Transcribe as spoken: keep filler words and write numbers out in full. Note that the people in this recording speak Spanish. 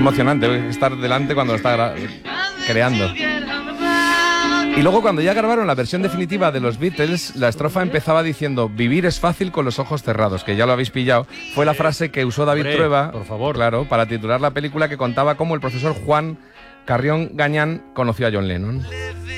emocionante estar delante cuando lo está creando. Y luego cuando ya grabaron la versión definitiva de los Beatles, la estrofa empezaba diciendo vivir es fácil con los ojos cerrados, que ya lo habéis pillado. Fue la frase que usó David Hombre, Trueba, por favor. Claro, para titular la película que contaba cómo el profesor Juan Carrión Gañán conoció a John Lennon.